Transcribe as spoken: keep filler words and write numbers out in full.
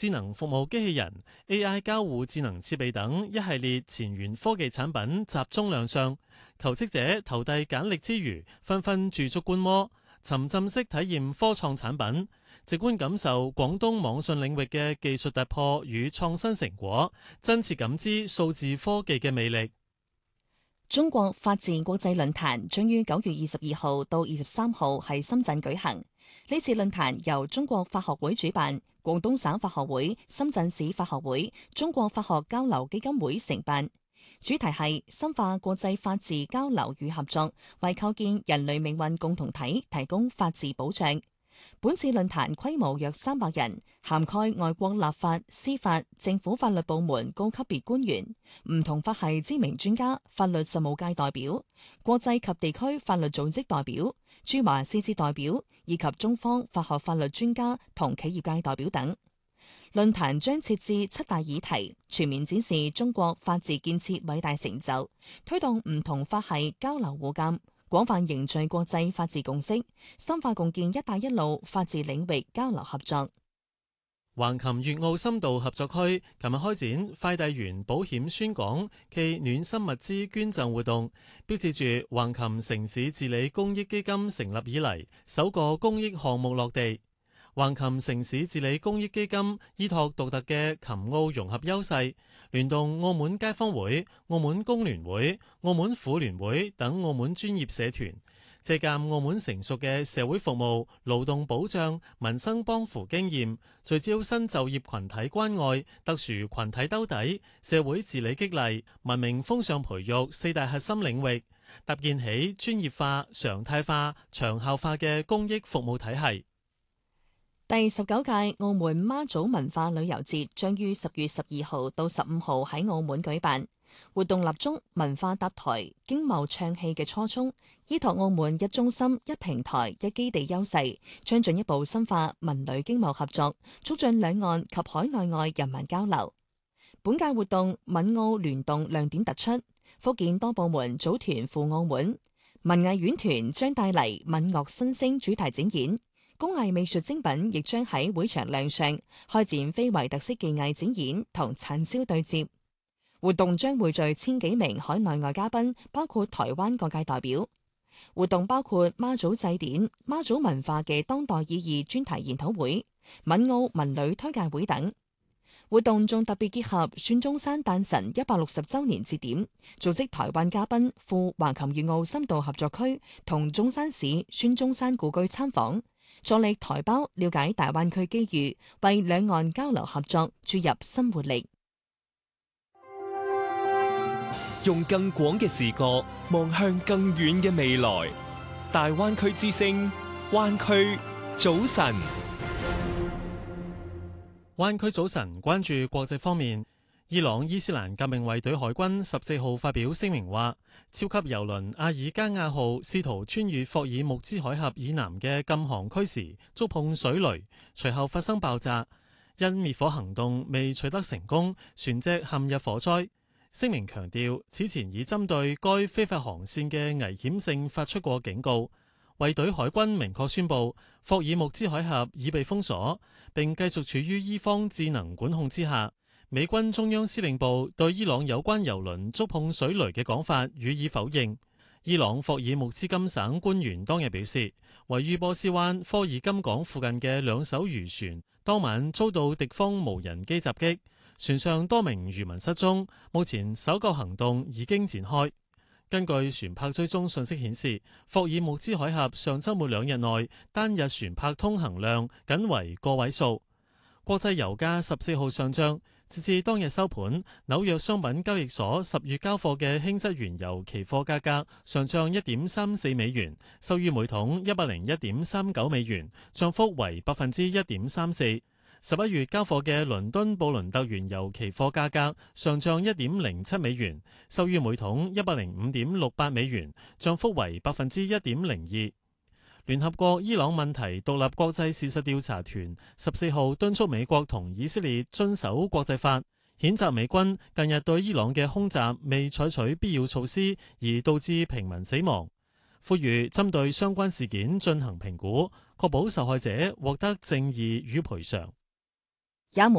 智能服務機器人、A I 交互智能設備等一系列前沿科技產品集中亮相，求職者投遞簡歷之餘，紛紛駐足觀摩，沉浸式體驗科創產品，直觀感受廣東網信領域嘅技術突破與創新成果，真切感知數字科技嘅魅力。 中國法治國際論壇將於九月二十二號到二十三號喺深圳舉行。呢次論壇由中國法學會主辦，廣東省法學會、深圳市法學會、中國法學交流基金會承辦。主題係深化國際法治交流與合作，為構建人類命運共同體提供法治保障。本次論壇規模約三百人，涵蓋外國立法、司法、政府法律部門高級別官員、唔同法系知名專家、法律實務界代表、國際及地區法律組織代表、駐華使節代表以及中方法學法律專家同企業界代表等。論壇將設置七大議題，全面展示中國法治建設偉大成就，推動唔同法系交流互鑑，廣泛凝聚國際法治共識，深化共建“一帶一路”法治領域交流合作。 橫琴粵澳深度合作區琴日開展快遞員保險宣講暨暖心物資捐贈活動，標誌住橫琴城市治理公益基金成立以嚟首個公益項目落地。橫琴城市治理公益基金依託獨特嘅琴澳融合優勢，聯動澳門街坊會、澳門工聯會、澳門婦聯會等澳門專業社團，借鑑澳門成熟嘅社會服務、勞動保障、民生幫扶經驗，聚焦新就業群體關愛、特殊群體兜底、社會治理激勵、文明風尚培育四大核心領域，搭建起專業化、常態化、長效化嘅公益服務體系。 第十九屆澳門媽祖文化旅遊節將於十月十二號到十五號喺澳門舉辦。活動立足文化搭台、經貿唱戲嘅初衷，依託澳門一中心、一平台、一基地優勢，將進一步深化文旅經貿合作，促進兩岸及海內外人民交流。本屆活動閩澳聯動亮點突出，福建多部門組團赴澳門，文藝院團將帶嚟閩樂新聲主題展演。工藝美術精品亦將喺會場亮相，開展非遺特色技藝展演同產銷對接。活動將匯聚千幾名海內外嘉賓，包括台灣各界代表。活動包括媽祖祭典、媽祖文化嘅當代意義專題研討會、閩澳文旅推介會等。活動仲特別結合孫中山誕辰一百六十週年節點，組織台灣嘉賓赴橫琴粵澳深度合作區同中山市孫中山故居參訪，助力台胞了解大灣區機遇，為兩岸交流合作注入新活力。 用更廣嘅視覺望向更遠嘅未來。大灣區之聲，灣區早晨。 灣區早晨關注國際方面，伊朗伊斯蘭革命衛隊海軍十四號發表聲明話，超級油輪阿爾加亞號試圖穿越霍爾木茲海峽以南嘅禁航區時觸碰水雷，隨後發生爆炸，因滅火行動未取得成功，船隻陷入火災。聲明強調，此前已針對該非法航線嘅危險性發出過警告。衛隊海軍明確宣布，霍爾木茲海峽已被封鎖，並繼續處於伊方智能管控之下。美軍中央司令部對伊朗有關油輪觸碰水雷嘅講法予以否認。伊朗霍爾木茲金省官員當日表示，位於波斯灣科爾金港附近嘅兩艘漁船當晚遭到敵方無人機襲擊，船上多名漁民失蹤，目前搜救行動已經展開。根據船舶追蹤信息顯示，霍爾木茲海峽上週末兩日內單日船舶通行量僅為個位數。國際油價十四號上漲，截至當日收盤，紐約商品交易所十月交貨嘅輕質原油期貨價格上漲一點三四美元，收於每桶一百零一點三九美元，漲幅為百分之一點三四。十一月交貨嘅倫敦布倫特原油期貨價格上漲一點零七美元，收於每桶一百零五點六八美元，漲幅為百分之一點零二。聯合國伊朗問題獨立國際事實調查團十四號敦促美國同以色列遵守國際法，譴責美軍近日對伊朗嘅空襲未採取必要措施，而導致平民死亡，呼籲針對相關事件進行評估，確保受害者獲得正義與賠償。 也門